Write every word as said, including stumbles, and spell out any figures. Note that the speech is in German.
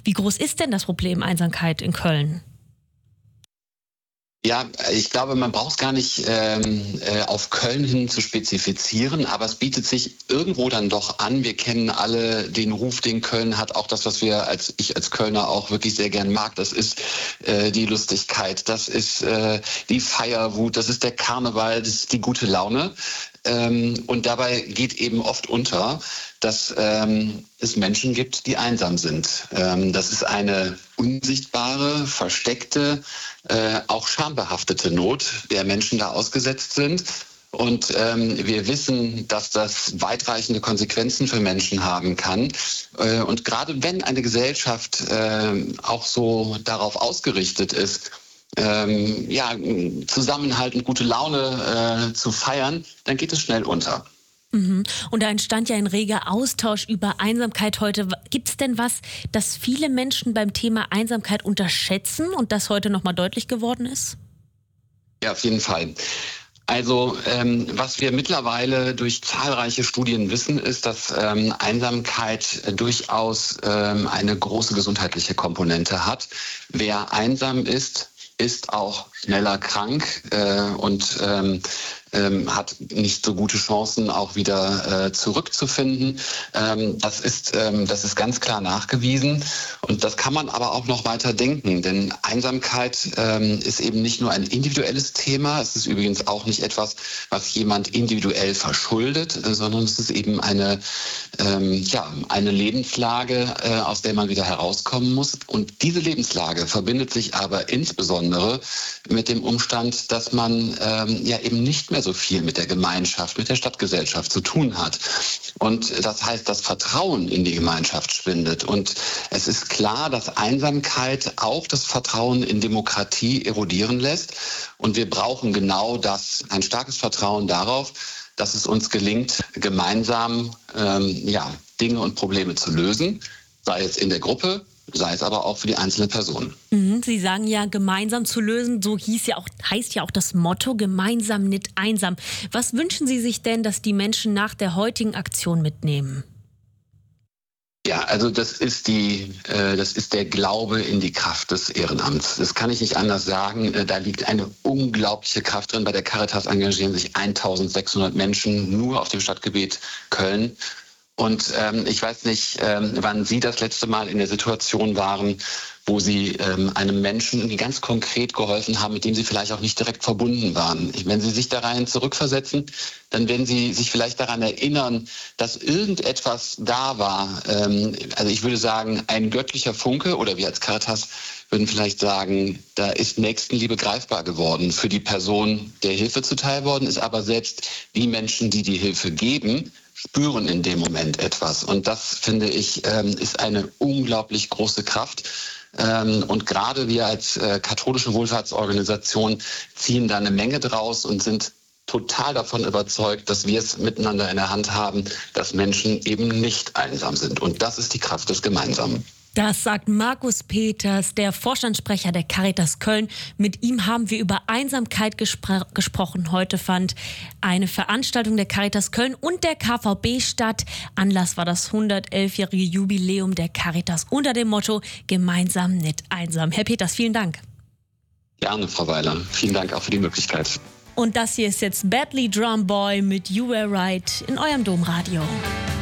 Wie groß ist denn das Problem Einsamkeit in Köln? Ja, ich glaube, man braucht es gar nicht ähm, äh, auf Köln hin zu spezifizieren, aber es bietet sich irgendwo dann doch an. Wir kennen alle den Ruf, den Köln hat, auch das, was wir als ich als Kölner auch wirklich sehr gern mag. Das ist äh, die Lustigkeit, das ist äh, die Feierwut, das ist der Karneval, das ist die gute Laune. Ähm, und dabei geht eben oft unter, dass ähm, es Menschen gibt, die einsam sind. Ähm, das ist eine unsichtbare, versteckte, äh, auch schambehaftete Not, der Menschen da ausgesetzt sind. Und ähm, wir wissen, dass das weitreichende Konsequenzen für Menschen haben kann. Äh, und gerade wenn eine Gesellschaft äh, auch so darauf ausgerichtet ist, Ähm, ja, Zusammenhalt und gute Laune äh, zu feiern, dann geht es schnell unter. Mhm. Und da entstand ja ein reger Austausch über Einsamkeit heute. Gibt es denn was, das viele Menschen beim Thema Einsamkeit unterschätzen und das heute nochmal deutlich geworden ist? Ja, auf jeden Fall. Also ähm, was wir mittlerweile durch zahlreiche Studien wissen, ist, dass ähm, Einsamkeit äh, durchaus ähm, eine große gesundheitliche Komponente hat. Wer einsam ist, ist auch schneller krank äh, und ähm, ähm, hat nicht so gute Chancen, auch wieder äh, zurückzufinden. Ähm, das ist, ähm, das ist ganz klar nachgewiesen. Und das kann man aber auch noch weiter denken, denn Einsamkeit ähm, ist eben nicht nur ein individuelles Thema. Es ist übrigens auch nicht etwas, was jemand individuell verschuldet, äh, sondern es ist eben eine, ähm, ja, eine Lebenslage, äh, aus der man wieder herauskommen muss. Und diese Lebenslage verbindet sich aber insbesondere mit dem Umstand, dass man ähm, ja eben nicht mehr so viel mit der Gemeinschaft, mit der Stadtgesellschaft zu tun hat. Und das heißt, das Vertrauen in die Gemeinschaft schwindet. Und es ist klar, dass Einsamkeit auch das Vertrauen in Demokratie erodieren lässt. Und wir brauchen genau das, ein starkes Vertrauen darauf, dass es uns gelingt, gemeinsam ähm, ja, Dinge und Probleme zu lösen, sei es in der Gruppe, sei es aber auch für die einzelne Person. Mhm, Sie sagen ja, gemeinsam zu lösen, so hieß ja auch, heißt ja auch das Motto, gemeinsam nicht einsam. Was wünschen Sie sich denn, dass die Menschen nach der heutigen Aktion mitnehmen? Ja, also das ist die, äh, das ist der Glaube in die Kraft des Ehrenamts. Das kann ich nicht anders sagen. Äh, da liegt eine unglaubliche Kraft drin. Bei der Caritas engagieren sich eintausendsechshundert Menschen nur auf dem Stadtgebiet Köln. Und ähm, ich weiß nicht, ähm, wann Sie das letzte Mal in der Situation waren, wo Sie ähm, einem Menschen ganz konkret geholfen haben, mit dem Sie vielleicht auch nicht direkt verbunden waren. Wenn Sie sich da rein zurückversetzen, dann werden Sie sich vielleicht daran erinnern, dass irgendetwas da war. Ähm, also ich würde sagen, ein göttlicher Funke, oder wir als Caritas würden vielleicht sagen, da ist Nächstenliebe greifbar geworden für die Person, der Hilfe zuteil worden ist, aber selbst die Menschen, die die Hilfe geben, spüren in dem Moment etwas. Und das, finde ich, ist eine unglaublich große Kraft. Und gerade wir als katholische Wohlfahrtsorganisation ziehen da eine Menge draus und sind total davon überzeugt, dass wir es miteinander in der Hand haben, dass Menschen eben nicht einsam sind. Und das ist die Kraft des Gemeinsamen. Das sagt Markus Peters, der Vorstandssprecher der Caritas Köln. Mit ihm haben wir über Einsamkeit gespr- gesprochen. Heute fand eine Veranstaltung der Caritas Köln und der K V B statt. Anlass war das hundertelfjährige Jubiläum der Caritas unter dem Motto Gemeinsam nicht einsam. Herr Peters, vielen Dank. Gerne, Frau Weiler. Vielen Dank auch für die Möglichkeit. Und das hier ist jetzt Badly Drum Boy mit You Were Right in eurem Domradio.